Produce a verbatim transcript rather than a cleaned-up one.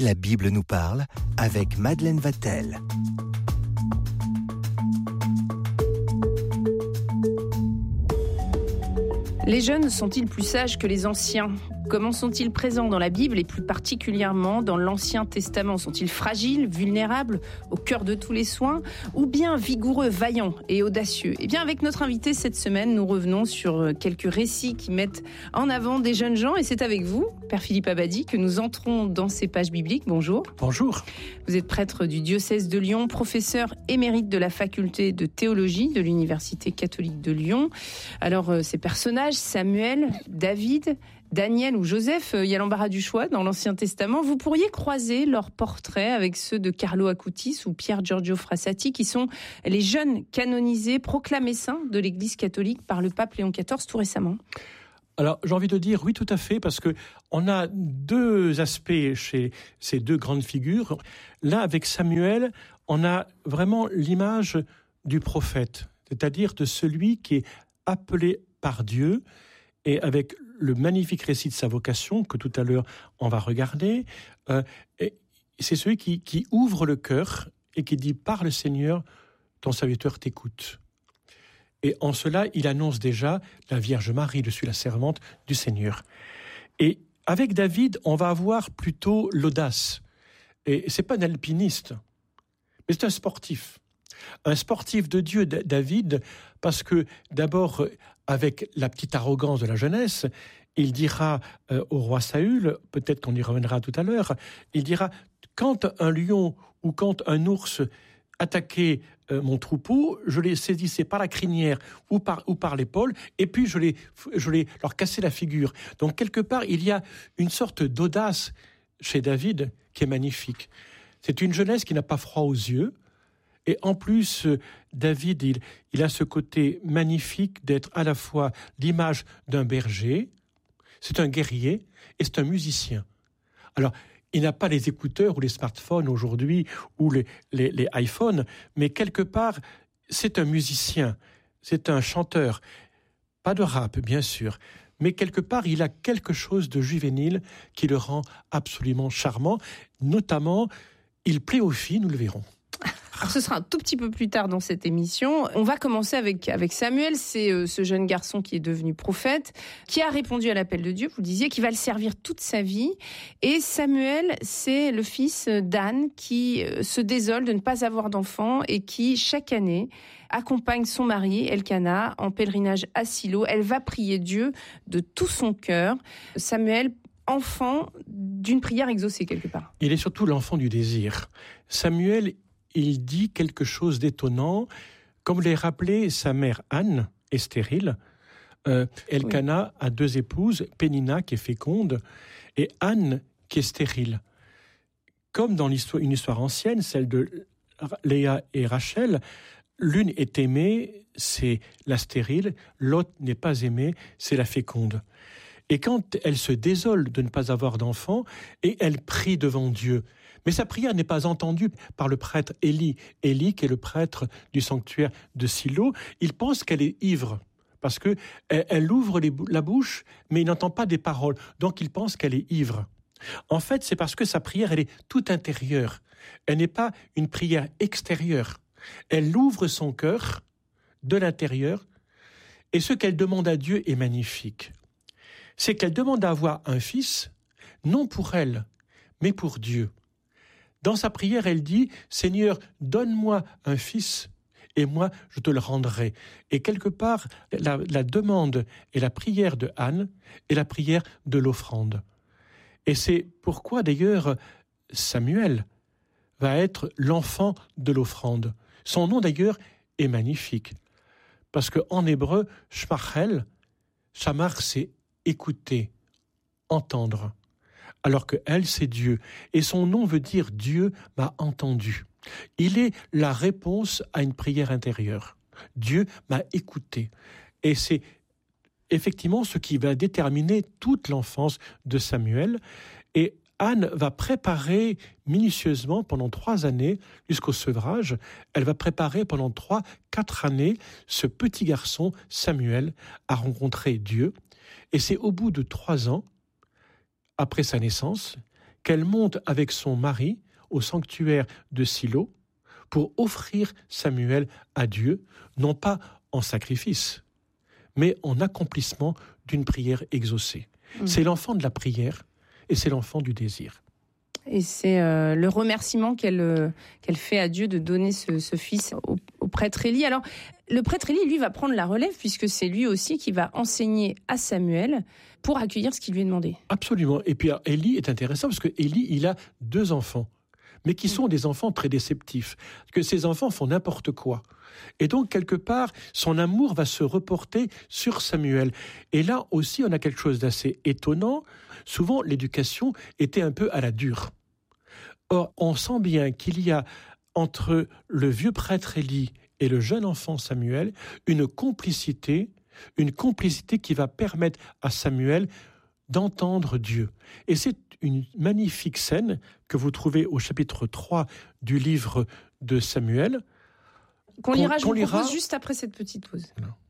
La Bible nous parle avec Madeleine Vatel. Les jeunes sont-ils plus sages que les anciens ? Comment sont-ils présents dans la Bible et plus particulièrement dans l'Ancien Testament ? Sont-ils fragiles, vulnérables, au cœur de tous les soins ou bien vigoureux, vaillants et audacieux ? Eh bien, avec notre invité cette semaine, nous revenons sur quelques récits qui mettent en avant des jeunes gens et c'est avec vous, Père Philippe Abadie, que nous entrons dans ces pages bibliques. Bonjour. Bonjour. Vous êtes prêtre du diocèse de Lyon, professeur émérite de la faculté de théologie de l'Université catholique de Lyon. Alors, ces personnages, Samuel, David, Daniel ou Joseph, il y a l'embarras du choix dans l'Ancien Testament. Vous pourriez croiser leurs portraits avec ceux de Carlo Acutis ou Pier Giorgio Frassati, qui sont les jeunes canonisés, proclamés saints de l'Église catholique par le pape Léon quatorze tout récemment. Alors, j'ai envie de dire oui, tout à fait, parce que on a deux aspects chez ces deux grandes figures. Là, avec Samuel, on a vraiment l'image du prophète, c'est-à-dire de celui qui est appelé par Dieu, et avec le magnifique récit de sa vocation, que tout à l'heure on va regarder, euh, et c'est celui qui, qui ouvre le cœur et qui dit « Parle Seigneur, ton serviteur t'écoute ». Et en cela, il annonce déjà la Vierge Marie, je suis la servante du Seigneur. Et avec David, on va avoir plutôt l'audace. Et c'est pas un alpiniste, mais c'est un sportif. Un sportif de Dieu, David, parce que d'abord, avec la petite arrogance de la jeunesse, il dira euh, au roi Saül, peut-être qu'on y reviendra tout à l'heure, il dira, quand un lion ou quand un ours attaquait euh, mon troupeau, je les saisissais par la crinière ou par, ou par l'épaule, et puis je les, je les leur cassais la figure. Donc quelque part, il y a une sorte d'audace chez David qui est magnifique. C'est une jeunesse qui n'a pas froid aux yeux, et en plus, David, il, il a ce côté magnifique d'être à la fois l'image d'un berger, c'est un guerrier et c'est un musicien. Alors, il n'a pas les écouteurs ou les smartphones aujourd'hui ou les, les, les iPhones, mais quelque part, c'est un musicien, c'est un chanteur. Pas de rap, bien sûr, mais quelque part, il a quelque chose de juvénile qui le rend absolument charmant. Notamment, il plaît aux filles, nous le verrons. Alors ce sera un tout petit peu plus tard dans cette émission. On va commencer avec, avec Samuel, c'est euh, ce jeune garçon qui est devenu prophète, qui a répondu à l'appel de Dieu, vous le disiez, qui va le servir toute sa vie. Et Samuel, c'est le fils d'Anne qui euh, se désole de ne pas avoir d'enfant et qui, chaque année, accompagne son mari, Elkana, en pèlerinage à Silo. Elle va prier Dieu de tout son cœur. Samuel, enfant d'une prière exaucée quelque part. Il est surtout l'enfant du désir. Samuel, il dit quelque chose d'étonnant. Comme l'a rappelé, sa mère Anne est stérile. Euh, Elkana oui. a deux épouses, Pénina qui est féconde et Anne qui est stérile. Comme dans l'histoire, une histoire ancienne, celle de Léa et Rachel, l'une est aimée, c'est la stérile, l'autre n'est pas aimée, c'est la féconde. Et quand elle se désole de ne pas avoir d'enfant, et elle prie devant Dieu, mais sa prière n'est pas entendue par le prêtre Élie. Élie, qui est le prêtre du sanctuaire de Silo, il pense qu'elle est ivre, parce que elle, elle ouvre les, la bouche, mais il n'entend pas des paroles, donc il pense qu'elle est ivre. En fait, c'est parce que sa prière, elle est toute intérieure. Elle n'est pas une prière extérieure. Elle ouvre son cœur de l'intérieur, et ce qu'elle demande à Dieu est magnifique. C'est qu'elle demande à avoir un fils, non pour elle, mais pour Dieu. Dans sa prière, elle dit « Seigneur, donne-moi un fils, et moi, je te le rendrai. » Et quelque part, la, la demande et la prière de Anne est la prière de l'offrande. Et c'est pourquoi, d'ailleurs, Samuel va être l'enfant de l'offrande. Son nom, d'ailleurs, est magnifique. Parce qu'en hébreu, shmachel, shamar, c'est écouter, entendre, alors que elle, c'est Dieu. Et son nom veut dire « Dieu m'a entendu ». Il est la réponse à une prière intérieure. Dieu m'a écouté. Et c'est effectivement ce qui va déterminer toute l'enfance de Samuel. Et Anne va préparer minutieusement pendant trois années, jusqu'au sevrage, elle va préparer pendant trois, quatre années ce petit garçon, Samuel, à rencontrer Dieu. Et c'est au bout de trois ans, après sa naissance, qu'elle monte avec son mari au sanctuaire de Silo pour offrir Samuel à Dieu, non pas en sacrifice, mais en accomplissement d'une prière exaucée. Mmh. C'est l'enfant de la prière et c'est l'enfant du désir. Et c'est euh, le remerciement qu'elle, euh, qu'elle fait à Dieu de donner ce, ce fils au, au prêtre Élie. Alors, le prêtre Élie, lui, va prendre la relève puisque c'est lui aussi qui va enseigner à Samuel pour accueillir ce qu'il lui est demandé. Absolument. Et puis, Élie est intéressant parce que Élie, il a deux enfants, mais qui sont des enfants très déceptifs. Que ces enfants font n'importe quoi. Et donc, quelque part, son amour va se reporter sur Samuel. Et là aussi, on a quelque chose d'assez étonnant. Souvent, l'éducation était un peu à la dure. Or, on sent bien qu'il y a entre le vieux prêtre Élie et le jeune enfant Samuel une complicité, une complicité qui va permettre à Samuel d'entendre Dieu. Et c'est une magnifique scène que vous trouvez au chapitre trois du livre de Samuel. Qu'on lira, je qu'on vous lira... propose juste après cette petite pause. Non.